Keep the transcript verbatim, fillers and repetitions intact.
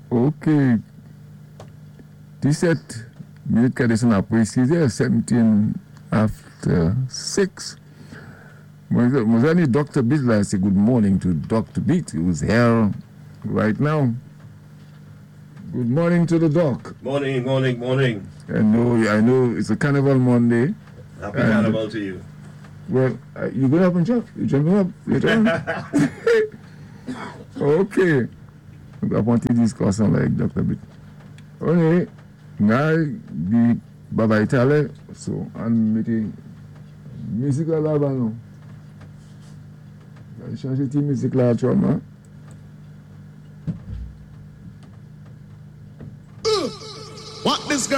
Ok. dix-sept minutes qu'elle descend après six heures, seventeen after six. Mon ami Doctor Beat, I say good morning to Doctor Beat, who's here right now. Good morning to the doc. Morning, morning, morning. I know, I know it's a Carnival Monday. Happy Carnival to you. Well, uh, you going up and jump? You jumping up later on? Okay. I want to discuss on like Doctor Beat. Okay. Now, the Baba Itale, so I'm making musical album. J'ai changé de musique là actuellement.